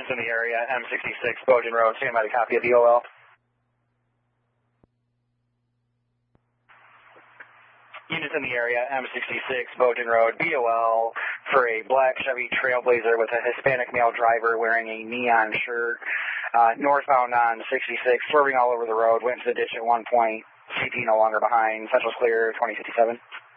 Units in the area, M66 Bojan Road, stand by the copy of the OL. Units in the area, M66 Bojan Road, BOL, for a black Chevy Trailblazer with a Hispanic male driver wearing a neon shirt, northbound on 66, swerving all over the road, went into the ditch at one point, CP no longer behind, Central's clear, 2057.